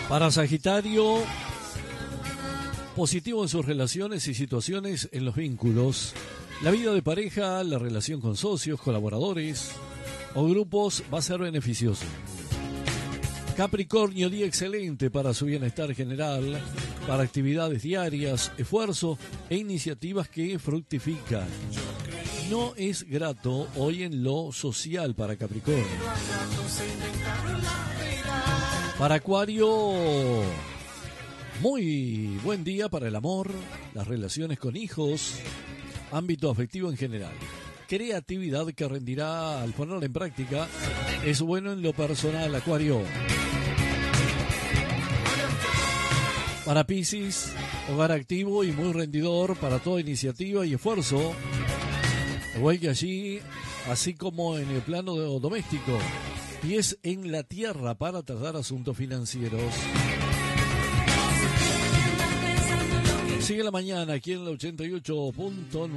Para Sagitario, positivo en sus relaciones y situaciones en los vínculos. La vida de pareja, la relación con socios, colaboradores o grupos va a ser beneficioso. Capricornio, día excelente para su bienestar general, para actividades diarias, esfuerzo e iniciativas que fructifican. No es grato hoy en lo social para Capricornio. Para Acuario, muy buen día para el amor, las relaciones con hijos, ámbito afectivo en general. Creatividad que rendirá al ponerla en práctica. Es bueno en lo personal, Acuario. Para Piscis, hogar activo y muy rendidor para toda iniciativa y esfuerzo. Igual que allí, así como en el plano doméstico. Pies en la tierra para tratar asuntos financieros. Sigue la mañana aquí en la 88.9.